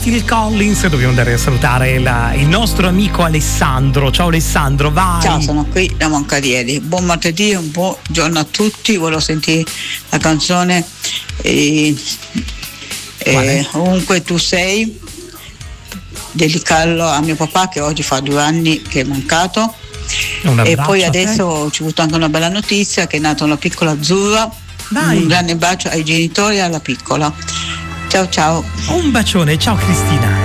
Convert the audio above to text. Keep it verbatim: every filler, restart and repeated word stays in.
Phil Collins. Dobbiamo andare a salutare la, il nostro amico Alessandro. Ciao Alessandro, vai. Ciao, sono qui da Moncalieri. Buon martedì, un buon giorno a tutti. Volevo sentire la canzone eh, eh, Ovunque tu sei, dedicarlo a mio papà che oggi fa due anni che è mancato. E poi adesso ho ricevuto anche una bella notizia che è nata una piccola azzurra. Dai. Un grande bacio ai genitori e alla piccola. Ciao ciao. Un bacione, ciao Cristina.